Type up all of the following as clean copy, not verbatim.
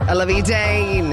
Olivia Dean,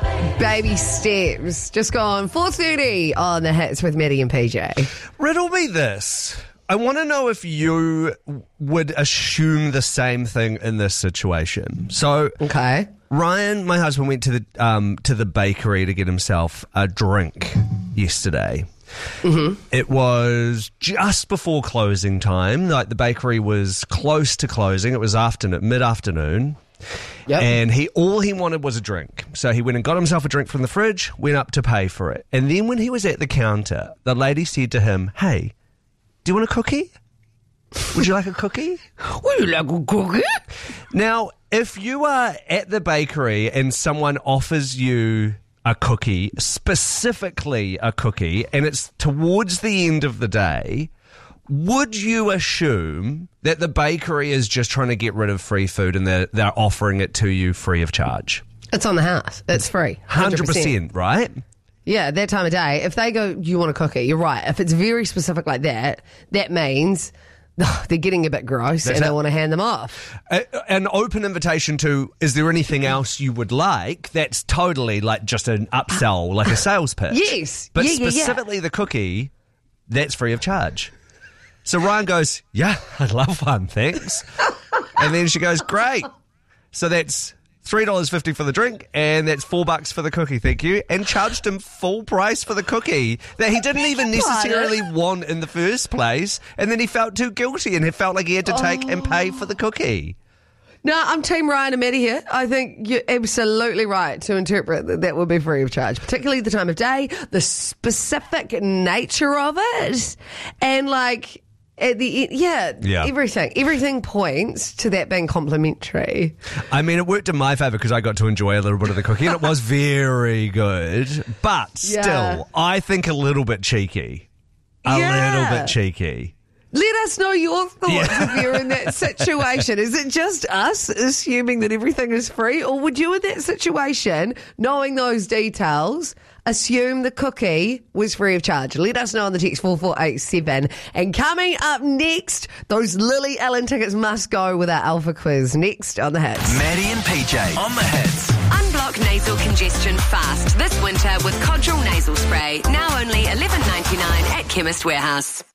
Baby Steps. Just gone 4:30 on the Hits with Maddie and PJ. Riddle me this. I want to know if you would assume the same thing in this situation. So, Okay. Ryan, my husband, went to the bakery to get himself a drink yesterday. Mm-hmm. It was just before closing time. Like, the bakery was close to closing. It was mid-afternoon. Yep. And all he wanted was a drink. So he went and got himself a drink from the fridge, went up to pay for it. And then when he was at the counter, the lady said to him, "Hey, do you want a cookie? Would you like a cookie?" Would you like a cookie? Now, if you are at the bakery and someone offers you a cookie, specifically a cookie, and it's towards the end of the day, would you assume that the bakery is just trying to get rid of free food and they're offering it to you free of charge? It's on the house. It's free. 100%, right? Yeah, that time of day. If they go, "You want a cookie?" You're right. If it's very specific like that, that means they're getting a bit gross and they want to hand them off. An open invitation to, "Is there anything else you would like?" That's totally like just an upsell, like a sales pitch. Yes. But Yeah. specifically the cookie, that's free of charge. So Ryan goes, "Yeah, I'd love one, thanks." And then she goes, "Great. So that's $3.50 for the drink, and that's $4 for the cookie, thank you," and charged him full price for the cookie that he didn't even necessarily want in the first place, and then he felt too guilty and he felt like he had to take and pay for the cookie. No, I'm Team Ryan and Maddie here. I think you're absolutely right to interpret that would be free of charge, particularly the time of day, the specific nature of it, and like at the end, everything points to that being complimentary. I mean, it worked in my favour because I got to enjoy a little bit of the cookie, and it was very good. But still, I think a little bit cheeky. A little bit cheeky. Let us know your thoughts if you're in that situation. Is it just us assuming that everything is free? Or would you, in that situation, knowing those details, assume the cookie was free of charge? Let us know on the text 4487. And coming up next, those Lily Allen tickets must go with our Alpha quiz. Next on the Hits. Maddie and PJ on the Hits. Unblock nasal congestion fast this winter with Codral nasal spray. Now only $11.99 at Chemist Warehouse.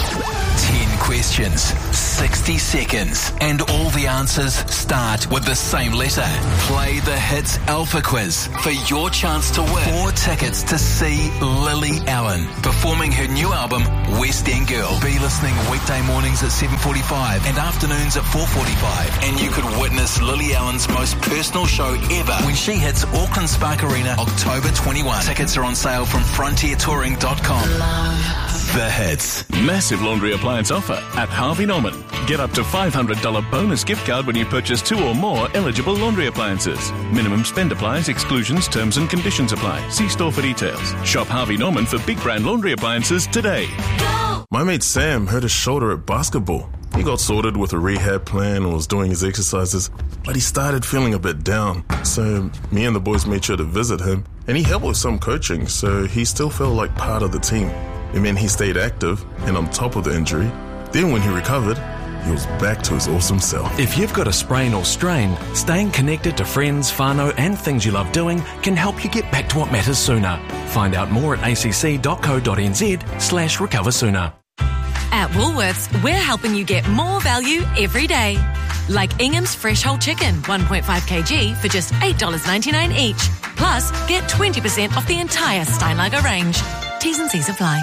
10 questions, 60 seconds, and all the answers start with the same letter. Play the Hits Alpha Quiz for your chance to win 4 tickets to see Lily Allen performing her new album, West End Girl. Be listening weekday mornings at 7:45 and afternoons at 4:45. And you could witness Lily Allen's most personal show ever when she hits Auckland Spark Arena October 21. Tickets are on sale from frontiertouring.com. The Hits. Massive laundry appliance offer at Harvey Norman. Get up to $500 bonus gift card when you purchase 2 or more eligible laundry appliances. Minimum spend applies, exclusions, terms and conditions apply. See store for details. Shop Harvey Norman for big brand laundry appliances today. Go! My mate Sam hurt his shoulder at basketball. He got sorted with a rehab plan and was doing his exercises, but he started feeling a bit down. So me and the boys made sure to visit him, and he helped with some coaching, so he still felt like part of the team. It meant he stayed active and on top of the injury. Then when he recovered, he was back to his awesome self. If you've got a sprain or strain, staying connected to friends, whānau and things you love doing can help you get back to what matters sooner. Find out more at acc.co.nz/recover sooner. At Woolworths, we're helping you get more value every day. Like Ingham's Fresh Whole Chicken, 1.5 kg for just $8.99 each. Plus, get 20% off the entire Steinlager range. T's and C's apply.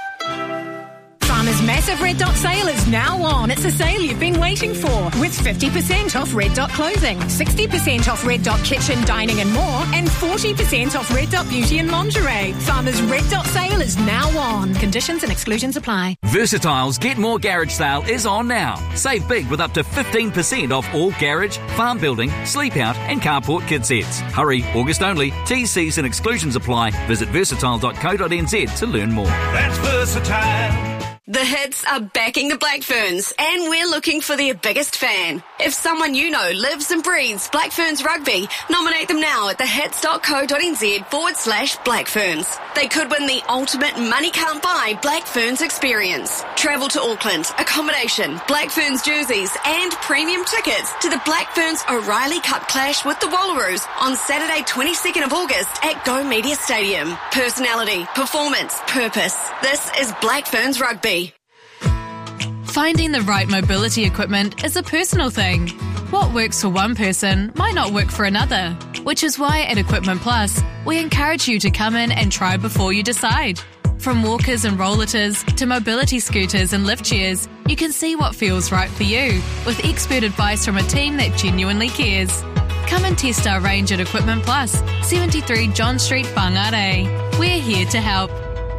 Farmer's massive Red Dot sale is now on. It's a sale you've been waiting for, with 50% off Red Dot clothing, 60% off Red Dot kitchen, dining and more, and 40% off Red Dot beauty and lingerie. Farmer's Red Dot sale is now on. Conditions and exclusions apply. Versatile's Get More Garage sale is on now. Save big with up to 15% off all garage, farm building, sleep out and carport kit sets. Hurry, August only. T's, C's and exclusions apply. Visit versatile.co.nz to learn more. That's Versatile. The Hits are backing the Black Ferns, and we're looking for their biggest fan. If someone you know lives and breathes Black Ferns rugby, nominate them now at thehits.co.nz/Black Ferns. They could win the ultimate money can't buy Black Ferns experience. Travel to Auckland, accommodation, Black Ferns jerseys and premium tickets to the Black Ferns O'Reilly Cup clash with the Wallaroos on Saturday 22nd of August at Go Media Stadium. Personality, performance, purpose. This is Black Ferns Rugby. Finding the right mobility equipment is a personal thing. What works for one person might not work for another, which is why at Equipment Plus, we encourage you to come in and try before you decide. From walkers and rollators to mobility scooters and lift chairs, you can see what feels right for you with expert advice from a team that genuinely cares. Come and test our range at Equipment Plus, 73 John Street, Whangarei. We're here to help.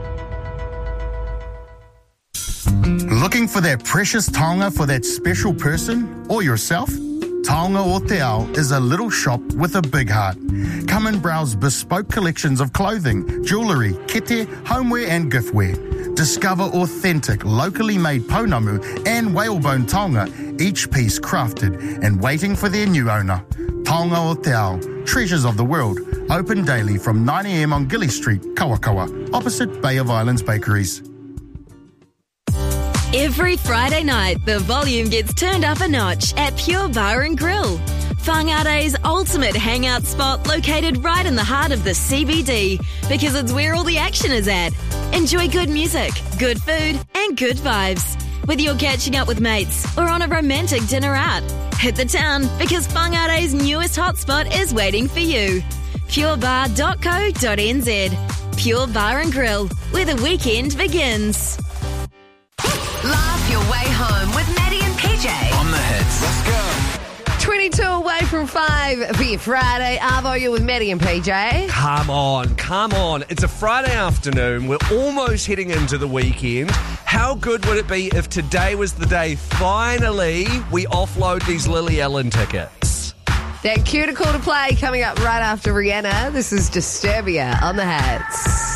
Looking for that precious taonga for that special person or yourself? Taonga o Te Ao is a little shop with a big heart. Come and browse bespoke collections of clothing, jewellery, kete, homeware and giftware. Discover authentic, locally made pounamu and whalebone taonga, each piece crafted and waiting for their new owner. Taonga o Te Ao, treasures of the world, open daily from 9 a.m. on Gilly Street, Kawakawa, opposite Bay of Islands Bakeries. Every Friday night, the volume gets turned up a notch at Pure Bar and Grill. Whangarei's ultimate hangout spot located right in the heart of the CBD because it's where all the action is at. Enjoy good music, good food and good vibes. Whether you're catching up with mates or on a romantic dinner out, hit the town because Whangarei's newest hotspot is waiting for you. purebar.co.nz. Pure Bar and Grill, where the weekend begins. Laugh your way home with Maddie and PJ. On the hits. Let's go. 22 away from 5 for your Friday. Arvo, you with Maddie and PJ. Come on. It's a Friday afternoon. We're almost heading into the weekend. How good would it be if today was the day finally we offload these Lily Allen tickets? That cue to call to play coming up right after Rihanna. This is Disturbia on the hits.